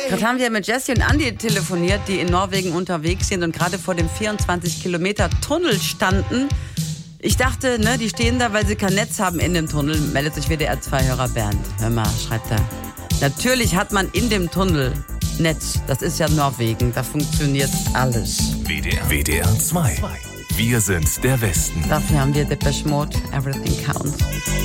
Gerade haben wir mit Jessie und Andi telefoniert, die in Norwegen unterwegs sind und gerade vor dem 24-Kilometer-Tunnel standen. Ich dachte, die stehen da, weil sie kein Netz haben in dem Tunnel. Meldet sich WDR-2-Hörer Bernd. Hör mal, schreibt er. Natürlich hat man in dem Tunnel Netz. Das ist ja Norwegen. Da funktioniert alles. WDR 2. Wir sind der Westen. Dafür haben wir Depeche Mode. Everything counts.